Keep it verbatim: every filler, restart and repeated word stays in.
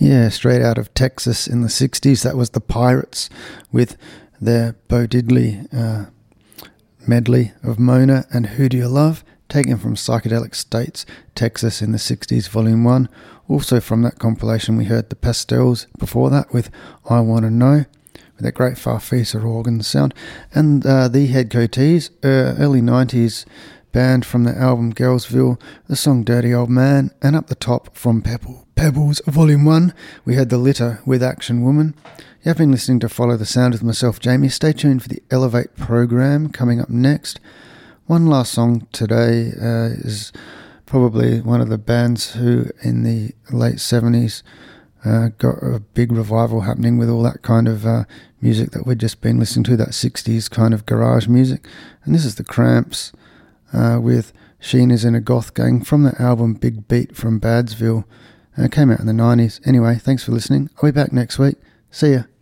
Yeah, straight out of Texas in the sixties. That was the Pirates with their Bo Diddley uh, medley of Mona and Who Do You Love, taken from Psychedelic States, Texas in the sixties, Volume one. Also from that compilation we heard the Pastels before that with I Wanna Know, with that great Farfisa organ sound. And uh, the Head Coatees, uh, early nineties band from the album Girlsville, the song Dirty Old Man, and up the top from Pebble, Pebbles Volume one, we had The Litter with Action Woman. You have been listening to Follow the Sound with myself, Jamie. Stay tuned for the Elevate program coming up next. One last song today uh, is probably one of the bands who in the late seventies uh, got a big revival happening with all that kind of uh, music that we've just been listening to, that sixties kind of garage music. And this is the Cramps uh, with Sheen Is in a Goth Gang from the album Big Beat from Badsville. Uh, it came out in the nineties. Anyway, thanks for listening. I'll be back next week. See ya.